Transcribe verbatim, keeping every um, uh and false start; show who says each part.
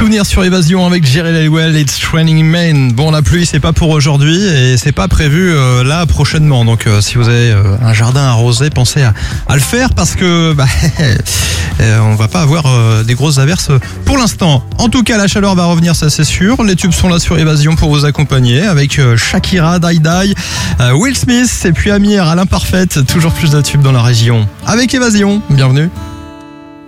Speaker 1: souvenirs sur Évasion avec Jerry Halliwell, It's Raining Men. Bon, la pluie, c'est pas pour aujourd'hui et c'est pas prévu euh, là prochainement. Donc, euh, si vous avez euh, un jardin arrosé, pensez à, à le faire parce que bah, euh, on va pas avoir euh, des grosses averses pour l'instant. En tout cas, la chaleur va revenir, ça c'est sûr. Les tubes sont là sur Évasion pour vous accompagner avec euh, Shakira, Die Die, euh, Will Smith et puis Amir à l'imparfaite. Toujours plus de tubes dans la région. Avec Évasion, bienvenue.